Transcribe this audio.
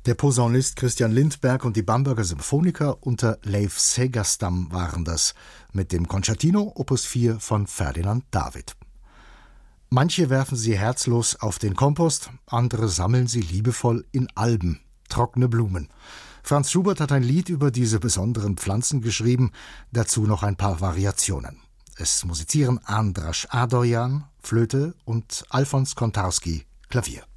Der Posaunist Christian Lindberg und die Bamberger Symphoniker unter Leif Segerstam waren das, mit dem Concertino Opus 4 von Ferdinand David. Manche werfen sie herzlos auf den Kompost, andere sammeln sie liebevoll in Alben, trockene Blumen. Franz Schubert hat ein Lied über diese besonderen Pflanzen geschrieben, dazu noch ein paar Variationen. Es musizieren Andras Adoyan, Flöte und Alfons Kontarski, Klavier.